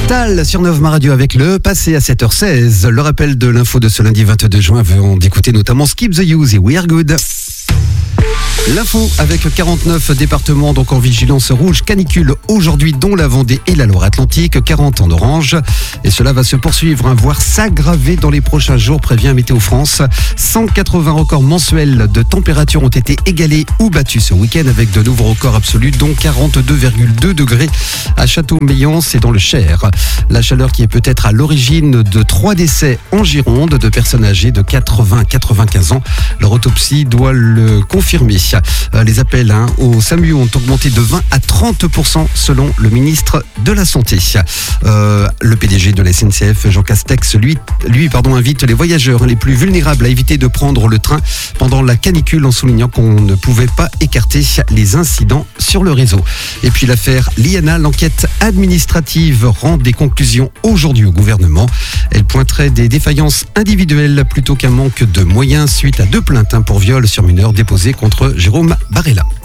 Stal sur Novma Radio avec le passé à 7h16. Le rappel de l'info de ce lundi 22 juin avant d'écouter notamment Skip the Use et We Are Good. L'info avec 49 départements donc en vigilance rouge canicule aujourd'hui, dont la Vendée et la Loire-Atlantique, 40 en orange. Et cela va se poursuivre, voire s'aggraver dans les prochains jours, prévient Météo France. 180 records mensuels de température ont été égalés ou battus ce week-end avec de nouveaux records absolus, dont 42,2 degrés à Château-Meillan, c'est dans le Cher. La chaleur qui est peut-être à l'origine de 3 décès en Gironde de personnes âgées de 80 à 95 ans. Leur autopsie doit le confirmer. Les appels au SAMU ont augmenté de 20 à 30% selon le ministre de la Santé. Le PDG de la SNCF, Jean Castex, lui invite les voyageurs les plus vulnérables à éviter de prendre le train pendant la canicule, en soulignant qu'on ne pouvait pas écarter les incidents sur le réseau. Et puis l'affaire Liana, l'enquête administrative rend des conclusions aujourd'hui au gouvernement. Elle pointerait des défaillances individuelles plutôt qu'un manque de moyens suite à 2 plaintes pour viol sur mineur déposées contre Jérôme Barella.